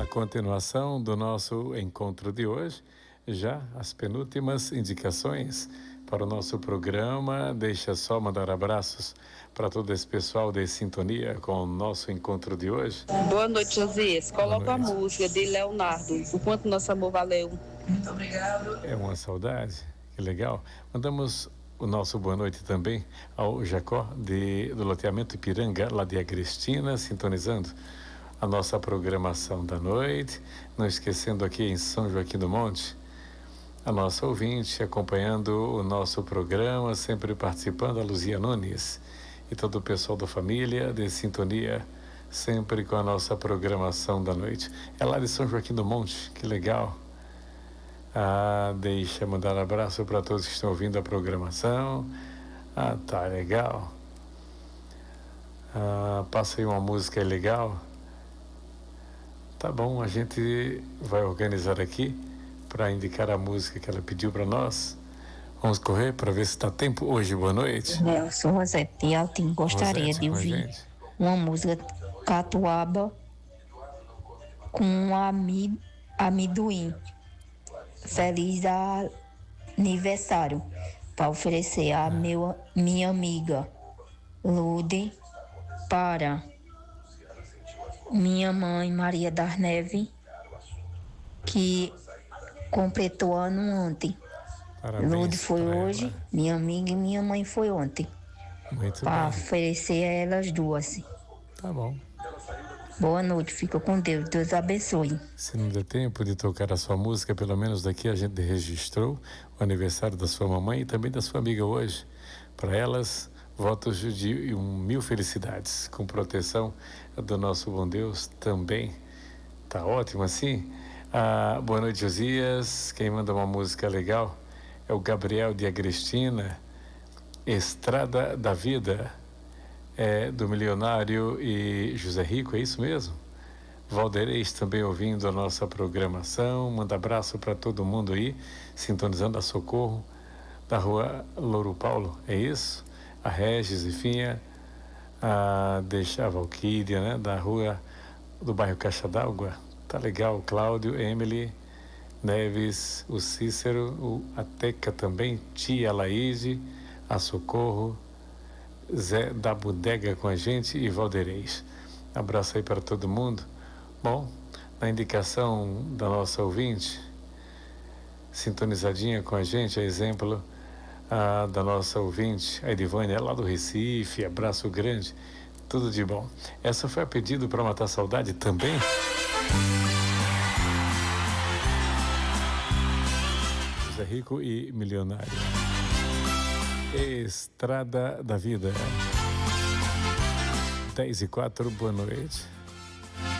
continuação do nosso encontro de hoje, já as penúltimas indicações para o nosso programa. Deixa só mandar abraços para todo esse pessoal de sintonia com o nosso encontro de hoje. Boa noite, Josias. Coloca a música de Leonardo, O Quanto Nosso Amor Valeu. Muito obrigado. É uma saudade, que legal. Mandamos o nosso boa noite também ao Jacó do loteamento Ipiranga, lá de Agrestina, sintonizando a nossa programação da noite. Não esquecendo aqui em São Joaquim do Monte, a nossa ouvinte acompanhando o nosso programa, sempre participando, a Luzia Nunes e todo o pessoal da família de sintonia, sempre com a nossa programação da noite. É lá de São Joaquim do Monte, que legal. Deixa eu mandar um abraço para todos que estão ouvindo a programação. Tá legal. Passa aí uma música legal. Tá bom, a gente vai organizar aqui para indicar a música que ela pediu para nós. Vamos correr para ver se está tempo hoje. Boa noite. Eu sou Rosete de Altim. Gostaria de ouvir uma música Catuaba com amendoim. Feliz aniversário para oferecer a minha amiga Lude, para minha mãe Maria das Neves, que completou ano ontem. Parabéns. Lude foi hoje, minha amiga, e minha mãe foi ontem. Muito para bem. oferecer a elas duas. Tá bom. Boa noite, fica com Deus, Deus abençoe. Se não der tempo de tocar a sua música, pelo menos daqui a gente registrou o aniversário da sua mamãe e também da sua amiga hoje. Para elas, votos de 1000 felicidades, com proteção do nosso bom Deus também. Tá ótimo assim? Boa noite, Josias. Quem manda uma música legal é o Gabriel de Agrestina, Estrada da Vida. Do Milionário e José Rico, é isso mesmo? Valdeirês também ouvindo a nossa programação. Manda abraço para todo mundo aí, sintonizando a Socorro da rua Louro Paulo, é isso? A Regis, Ifinha, deixa a Valquíria, né? Da rua do bairro Caixa d'Água, tá legal. Cláudio, Emily, Neves, o Cícero, a Teca também, tia Laíde, a Socorro, Zé da Bodega com a gente e Valdeirês. Abraço aí para todo mundo. Bom, na indicação da nossa ouvinte, sintonizadinha com a gente, a exemplo da nossa ouvinte, a Edivânia, lá do Recife, abraço grande, tudo de bom. Essa foi a pedido para matar a saudade também. José Rico e Milionário. Estrada da Vida. 10:04, boa noite.